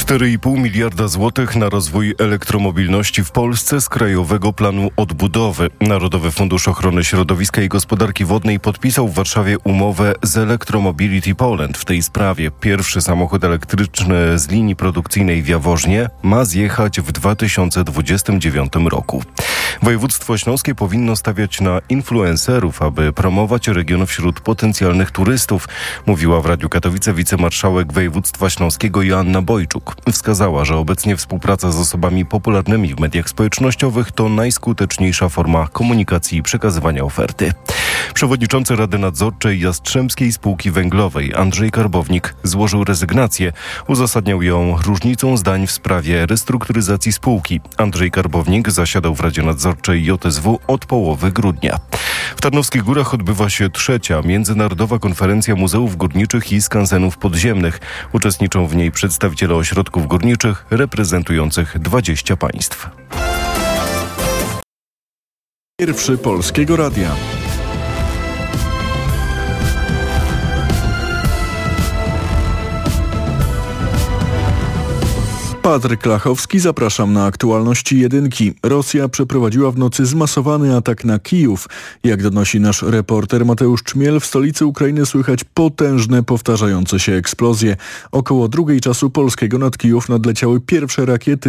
4,5 miliarda złotych na rozwój elektromobilności w Polsce z Krajowego Planu Odbudowy. Narodowy Fundusz Ochrony Środowiska i Gospodarki Wodnej podpisał w Warszawie umowę z Electromobility Poland w tej sprawie. Pierwszy samochód elektryczny z linii produkcyjnej w Jaworznie ma zjechać w 2029 roku. Województwo śląskie powinno stawiać na influencerów, aby promować region wśród potencjalnych turystów, mówiła w Radiu Katowice wicemarszałek województwa śląskiego Joanna Bojczuk. Wskazała, że obecnie współpraca z osobami popularnymi w mediach społecznościowych to najskuteczniejsza forma komunikacji i przekazywania oferty. Przewodniczący Rady Nadzorczej Jastrzębskiej Spółki Węglowej Andrzej Karbownik złożył rezygnację. Uzasadniał ją różnicą zdań w sprawie restrukturyzacji spółki. Andrzej Karbownik zasiadał w Radzie Nadzorczej JSW od połowy grudnia. W Tarnowskich Górach odbywa się 3. Międzynarodowa Konferencja Muzeów Górniczych i Skansenów Podziemnych. Uczestniczą w niej przedstawiciele ośrodków górniczych reprezentujących 20 państw. Pierwszy Polskiego Radia. Patryk Lachowski, zapraszam na aktualności jedynki. Rosja przeprowadziła w nocy zmasowany atak na Kijów. Jak donosi nasz reporter Mateusz Czmiel, w stolicy Ukrainy słychać potężne, powtarzające się eksplozje. Około 2:00 czasu polskiego nad Kijów nadleciały pierwsze rakiety